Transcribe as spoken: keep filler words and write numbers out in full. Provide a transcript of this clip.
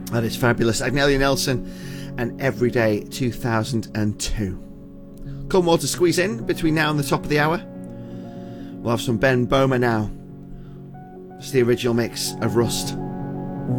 That is fabulous. Agnelia Nelson and Everyday two thousand two. Couple more to squeeze in between now and the top of the hour. We'll have some Ben Böhmer now. It's the original mix of Rust.